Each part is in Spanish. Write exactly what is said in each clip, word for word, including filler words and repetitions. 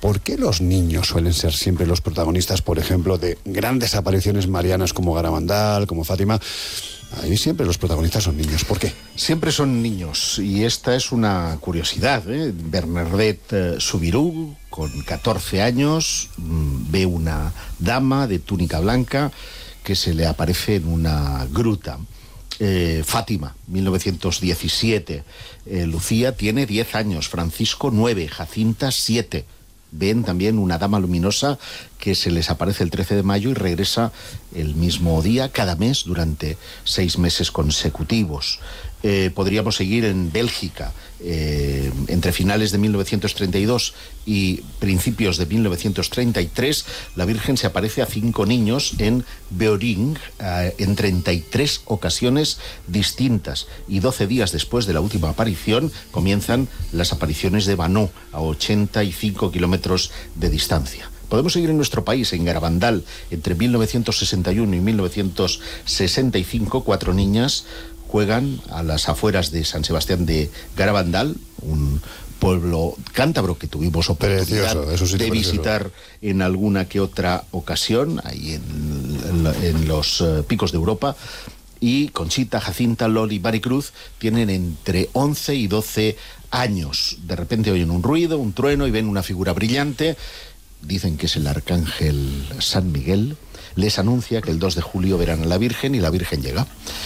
¿por qué los niños suelen ser siempre los protagonistas, por ejemplo, de grandes apariciones marianas como Garabandal, como Fátima? Ahí siempre los protagonistas son niños. ¿Por qué? Siempre son niños, y esta es una curiosidad, ¿eh? Bernadette eh, Soubirous, con catorce años, mmm, ve una dama de túnica blanca que se le aparece en una gruta. Eh, Fátima, mil novecientos diecisiete. Eh, Lucía tiene diez años, Francisco nueve, Jacinta siete. Ven también una dama luminosa que se les aparece el trece de mayo y regresa el mismo día, cada mes, durante seis meses consecutivos. Eh, podríamos seguir en Bélgica. Eh, entre finales de mil novecientos treinta y dos y principios de mil novecientos treinta y tres, la Virgen se aparece a cinco niños en Beoring eh, en treinta y tres ocasiones distintas, y doce días después de la última aparición comienzan las apariciones de Vanó, a ochenta y cinco kilómetros de distancia. Podemos seguir en nuestro país, en Garabandal, entre mil novecientos sesenta y uno y mil novecientos sesenta y cinco, cuatro niñas juegan a las afueras de San Sebastián de Garabandal, un pueblo cántabro que tuvimos oportunidad precioso, de visitar precioso. En alguna que otra ocasión, ahí en, en, en los uh, picos de Europa. Y Conchita, Jacinta, Loli y Maricruz tienen entre once y doce años. De repente oyen un ruido, un trueno, y ven una figura brillante. Dicen que es el arcángel San Miguel. Les anuncia que el dos de julio verán a la Virgen, y la Virgen llega.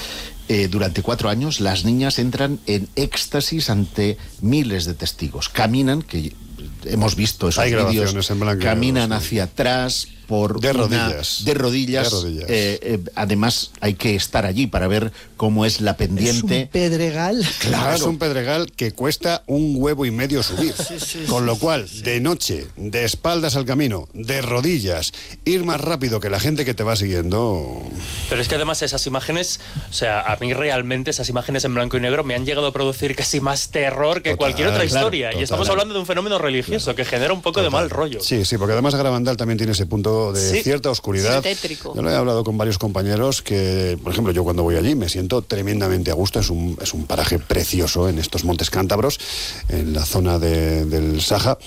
Eh, durante cuatro años las niñas entran en éxtasis ante miles de testigos. Caminan, que hemos visto esos vídeos, caminan hacia atrás por de una, rodillas, de rodillas. De rodillas. Eh, eh, además hay que estar allí para ver cómo es la pendiente. Es un pedregal. Claro, es un pedregal que cuesta un huevo y medio subir. Sí, sí, Con sí, lo cual, sí, sí. de noche, de espaldas al camino, de rodillas, ir más rápido que la gente que te va siguiendo. Pero es que además esas imágenes, o sea, a mí realmente esas imágenes en blanco y negro me han llegado a producir casi más terror que total, cualquier otra historia. Claro, y estamos hablando de un fenómeno religioso, claro, que genera un poco total. de mal rollo. Sí, sí, porque además Garabandal también tiene ese punto de sí. cierta oscuridad. Sí, yo lo he hablado con varios compañeros que, por ejemplo, yo cuando voy allí me siento tremendamente a gusto. Es un, es un paraje precioso en estos montes cántabros, en la zona de, del Saja,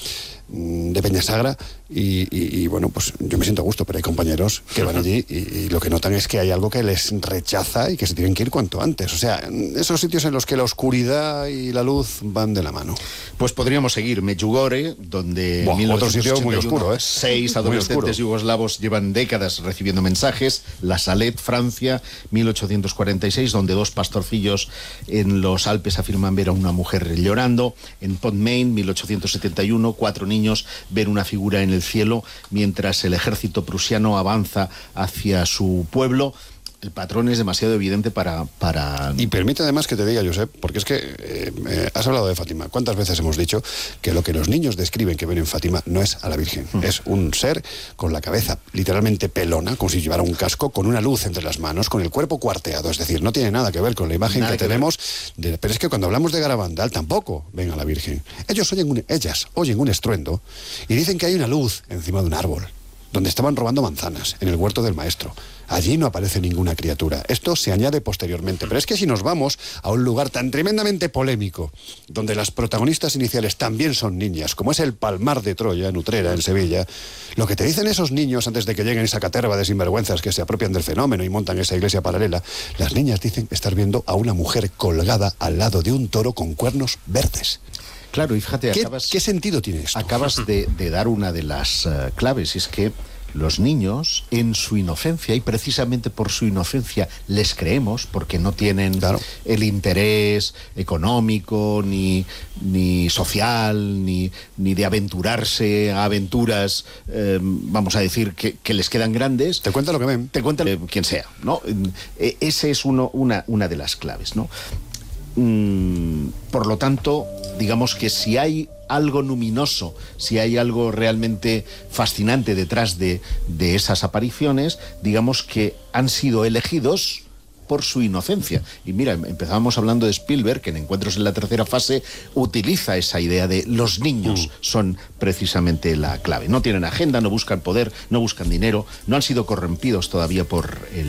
de Peñasagra, y, y, y bueno, pues yo me siento a gusto, pero hay compañeros que van allí y, y lo que notan es que hay algo que les rechaza y que se tienen que ir cuanto antes. O sea, esos sitios en los que la oscuridad y la luz van de la mano. Pues podríamos seguir. Medjugorje, donde Buah, mil novecientos ochenta y uno, otro sitio muy oscuro, ¿eh? Seis adolescentes yugoslavos llevan décadas recibiendo mensajes. La Salette, Francia, mil ochocientos cuarenta y seis, donde dos pastorcillos en los Alpes afirman ver a una mujer llorando. En Pont-Main, mil ochocientos setenta y uno, cuatro niños ven una figura en el cielo mientras el ejército prusiano avanza hacia su pueblo. El patrón es demasiado evidente para... para... Y permite además que te diga, Josep, porque es que eh, eh, has hablado de Fátima. ¿Cuántas veces hemos dicho que lo que los niños describen que ven en Fátima no es a la Virgen? Mm. Es un ser con la cabeza literalmente pelona, como si llevara un casco, con una luz entre las manos, con el cuerpo cuarteado. Es decir, no tiene nada que ver con la imagen nada que, que tenemos. De, pero es que cuando hablamos de Garabandal tampoco ven a la Virgen. Ellos oyen un, ellas oyen un estruendo y dicen que hay una luz encima de un árbol, donde estaban robando manzanas, en el huerto del maestro. Allí no aparece ninguna criatura. Esto se añade posteriormente. Pero es que si nos vamos a un lugar tan tremendamente polémico, donde las protagonistas iniciales también son niñas, como es el Palmar de Troya, en Utrera, en Sevilla, lo que te dicen esos niños antes de que lleguen esa caterva de sinvergüenzas que se apropian del fenómeno y montan esa iglesia paralela, las niñas dicen estar viendo a una mujer colgada al lado de un toro con cuernos verdes. Claro, y fíjate, ¿Qué, acabas, ¿qué sentido tiene esto? Acabas de, de dar una de las uh, claves, y es que los niños, en su inocencia, y precisamente por su inocencia les creemos, porque no tienen claro. el interés económico, ni, ni social, ni, ni de aventurarse a aventuras, eh, vamos a decir, que, que les quedan grandes. Te cuenta lo que ven. Te cuenta eh, quien sea, ¿no? Eh, ese es uno, una, una de las claves, ¿no? Mm, por lo tanto, digamos que si hay algo luminoso, si hay algo realmente fascinante detrás de, de esas apariciones, digamos que han sido elegidos por su inocencia. Y mira, empezábamos hablando de Spielberg, que en Encuentros en la tercera fase utiliza esa idea de los niños mm. son precisamente la clave. No tienen agenda, no buscan poder, no buscan dinero, no han sido corrompidos todavía por el